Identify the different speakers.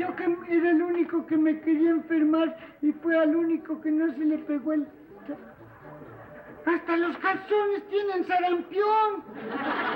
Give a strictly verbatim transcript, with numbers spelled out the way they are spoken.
Speaker 1: yo que era el único que me quería enfermar y fue al único que no se le pegó el... Hasta los calzones tienen sarampión.